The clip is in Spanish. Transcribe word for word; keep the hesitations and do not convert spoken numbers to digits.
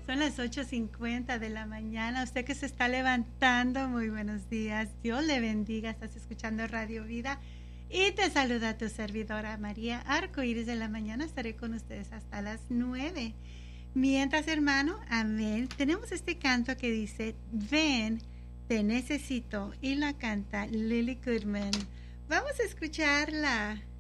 Son las ocho cincuenta de la mañana. Usted que se está levantando, muy buenos días. Dios le bendiga. Estás escuchando Radio Vida. Y te saluda tu servidora María Arcoíris de la mañana. Estaré con ustedes hasta las nueve. Mientras, hermano, amén. Tenemos este canto que dice, ven, te necesito. Y la canta Lily Goodman. Vamos a escucharla.